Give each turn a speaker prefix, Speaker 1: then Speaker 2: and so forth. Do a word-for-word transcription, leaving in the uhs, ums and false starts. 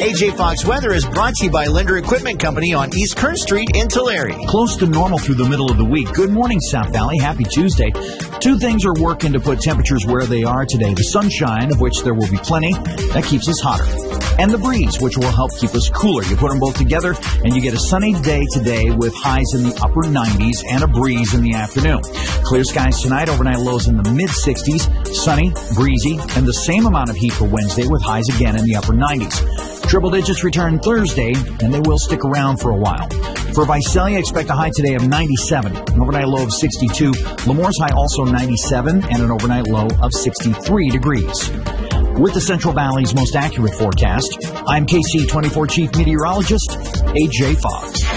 Speaker 1: A J Fox Weather is brought to you by Linder Equipment Company on East Kern Street in Tulare.
Speaker 2: Close to normal through the middle of the week. Good morning, South Valley. Happy Tuesday. Two things are working to put temperatures where they are today. The sunshine, of which there will be plenty, that keeps us hotter. And the breeze, which will help keep us cooler. You put them both together, and you get a sunny day today with highs in the upper nineties and a breeze in the afternoon. Clear skies tonight, overnight lows in the mid-sixties, sunny, breezy, and the same amount of heat for Wednesday with highs again in the upper nineties. Triple digits return Thursday, and they will stick around for a while. For Visalia, expect a high today of ninety-seven, an overnight low of sixty-two. Lemore's high also ninety-seven, and an overnight low of sixty-three degrees. With the Central Valley's most accurate forecast, I'm K C twenty-four Chief Meteorologist A J Fox.